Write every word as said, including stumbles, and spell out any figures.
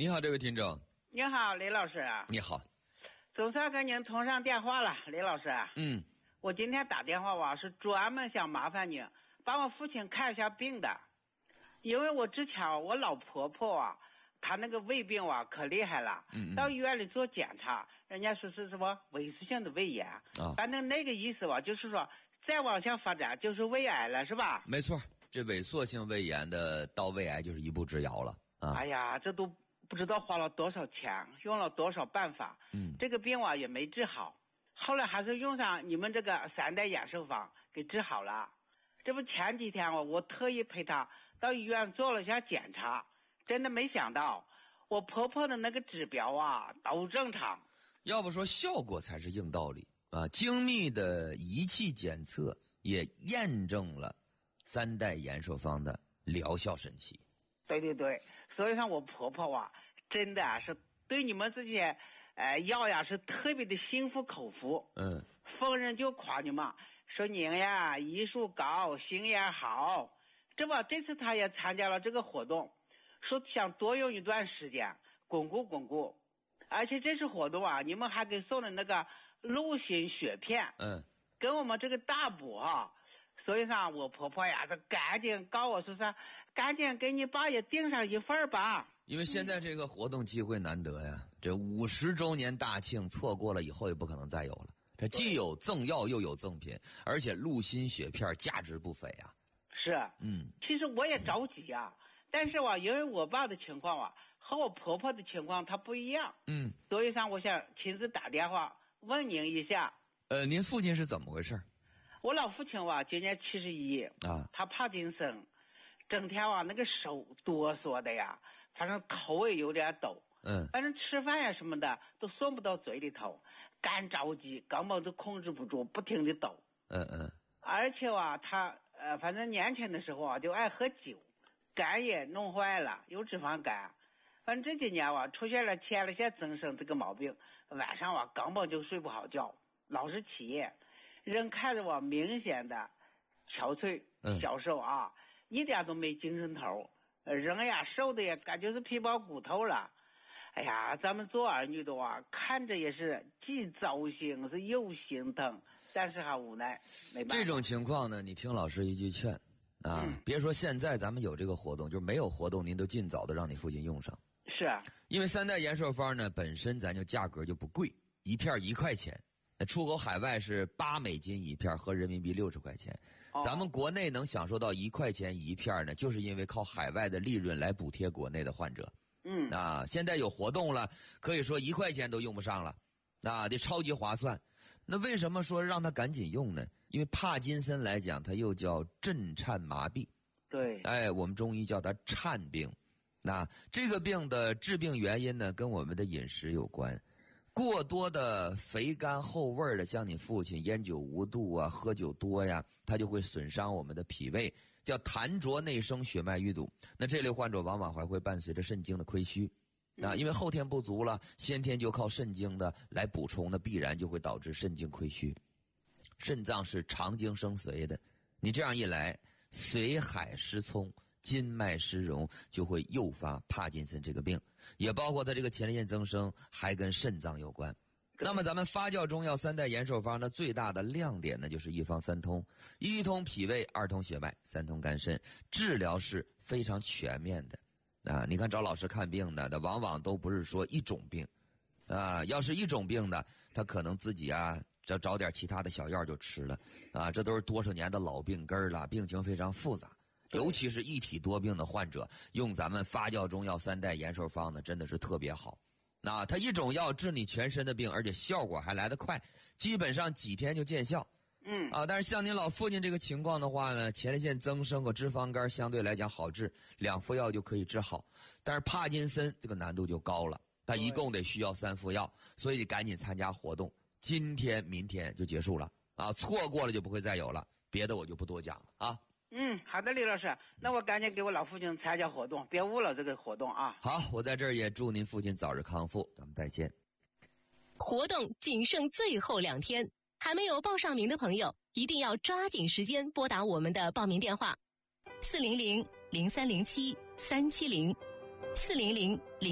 你好，这位听众。 你好，李老师啊。 你好。 总算跟您通上电话了，李老师。 嗯。 我今天打电话我是专门想麻烦你帮我父亲看一下病的，因为我之前我老婆婆啊，她那个胃病啊可厉害了， 嗯嗯到医院里做检查，人家说是什么萎缩性的胃炎啊，反正那个意思吧，就是说再往下发展就是胃癌了，是吧？ 没错，这萎缩性胃炎的到胃癌就是一步之遥了啊！ 哎呀，这都不知道花了多少钱，用了多少办法， 嗯， 这个病啊也没治好，后来还是用上你们这个三代延寿方给治好了。这不前几天我我特意陪他到医院做了一下检查，真的没想到我婆婆的那个指标啊都正常。 要不说效果才是硬道理啊！精密的仪器检测也验证了三代延寿方的疗效神奇。 对对对，所以说我婆婆啊真的啊是对你们这些呃药呀是特别的心服口服。 嗯， 逢人就夸你们，说您呀医术高，心眼好。这不这次他也参加了这个活动，说想多用一段时间巩固巩固。而且这次活动啊，你们还给送了那个鹿心血片， 嗯， 跟我们这个大补啊。所以说我婆婆呀，她赶紧告我说是赶紧给你爸也订上一份吧。 因为现在这个活动机会难得呀，嗯、这五十周年大庆错过了以后也不可能再有了。这既有赠药又有赠品，而且鹿心血片价值不菲啊。 是， 嗯， 其实我也着急啊，但是吧，因为我爸的情况啊和我婆婆的情况它不一样， 嗯， 所以上我想亲自打电话问您一下。 呃，您父亲是怎么回事？ 我老父亲啊，今年七十一啊， 他帕金森，整天啊那个手哆嗦的呀，反正头也有点抖， 嗯， 反正吃饭呀什么的都送不到嘴里头，干着急，根本都控制不住，不停的抖。 嗯嗯， 而且啊，他呃，反正年轻的时候啊就爱喝酒，肝也弄坏了，有脂肪肝。反正这几年啊出现了前列腺增生这个毛病，晚上啊根本就睡不好觉，老是起夜。人看着我明显的憔悴消瘦啊、嗯，一点都没精神头，人呀瘦的也感觉是皮包骨头了。哎呀，咱们做儿女的啊，看着也是既糟心是又心疼，但是还无奈，没办法。 这种情况呢，你听老师一句劝啊、嗯，别说现在咱们有这个活动，就是没有活动，您都尽早的让你父亲用上。 是啊， 因为三代延寿方呢本身咱就价格就不贵，一片一块钱。出口海外是八美金一片，合人民币六十块钱、哦。咱们国内能享受到一块钱一片呢，就是因为靠海外的利润来补贴国内的患者。 嗯， 啊，现在有活动了，可以说一块钱都用不上了，啊，这超级划算。那为什么说让他赶紧用呢？因为帕金森来讲，它又叫震颤麻痹。 对， 哎，我们中医叫它颤病。那这个病的致病原因呢，跟我们的饮食有关。过多的肥甘厚味的，像你父亲烟酒无度啊，喝酒多呀，它就会损伤我们的脾胃，叫痰浊内生血脉淤堵。那这类患者往往还会伴随着肾精的亏虚啊，因为后天不足了，先天就靠肾精的来补充，那必然就会导致肾精亏虚。肾脏是长经生髓的，你这样一来，髓海失聪，筋脉失容，就会诱发帕金森这个病，也包括它这个前列腺增生，还跟肾脏有关。那么咱们发酵中药三代延寿方的最大的亮点呢，就是一方三通，一通脾胃，二通血脉，三通肝肾，治疗是非常全面的啊！你看找老师看病的，那往往都不是说一种病啊，要是一种病的，他可能自己啊找找点其他的小药就吃了啊，这都是多少年的老病根了，病情非常复杂。尤其是一体多病的患者，用咱们发酵中药三代延寿方呢，真的是特别好。那它一种药治你全身的病，而且效果还来得快，基本上几天就见效。 嗯啊，但是像您老父亲这个情况的话呢，前列腺增生和脂肪肝相对来讲好治，两副药就可以治好。但是帕金森这个难度就高了，它一共得需要三副药，所以得赶紧参加活动。今天、明天就结束了啊，错过了就不会再有了。别的我就不多讲了啊。 嗯，好的，李老师，那我赶紧给我老父亲参加活动，别误了这个活动啊。 好，我在这儿也祝您父亲早日康复，咱们再见。 活动仅剩最后两天，还没有报上名的朋友，一定要抓紧时间拨打我们的报名电话：四零零零三零七三七零，四零零零。